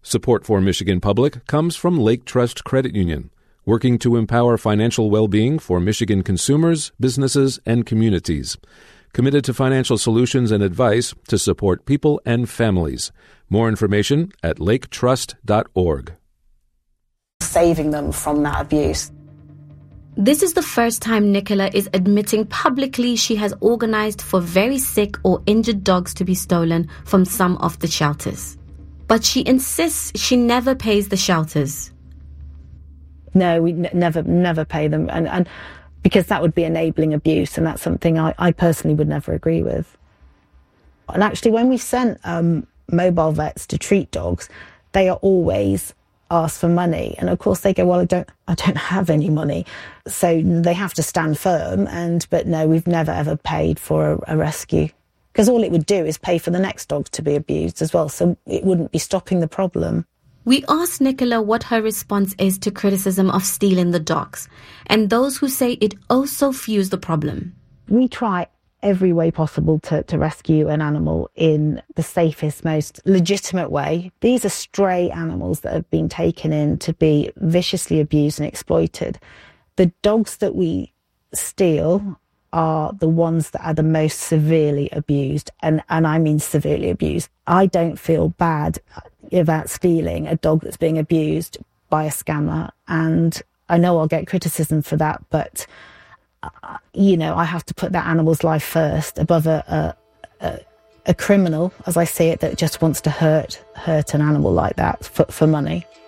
Support for Michigan Public comes from Lake Trust Credit Union, working to empower financial well-being for Michigan consumers, businesses, and communities. Committed to financial solutions and advice to support people and families. More information at laketrust.org. Saving them from that abuse. This is the first time Nicola is admitting publicly she has organised for very sick or injured dogs to be stolen from some of the shelters. But she insists she never pays the shelters. No, we never pay them, and because that would be enabling abuse, and that's something I personally would never agree with. And actually, when we sent mobile vets to treat dogs, they are always asked for money, and of course they go, well, I don't have any money, so they have to stand firm. But no, we've never ever paid for a rescue, because all it would do is pay for the next dog to be abused as well, so it wouldn't be stopping the problem. We asked Nicola what her response is to criticism of stealing the dogs, and those who say it also fuels the problem. We try every way possible to rescue an animal in the safest, most legitimate way. These are stray animals that have been taken in to be viciously abused and exploited. The dogs that we steal are the ones that are the most severely abused, and I mean severely abused. I don't feel bad about stealing a dog that's being abused by a scammer, and I know I'll get criticism for that, but I have to put that animal's life first above a criminal, as I see it, that just wants to hurt an animal like that for money.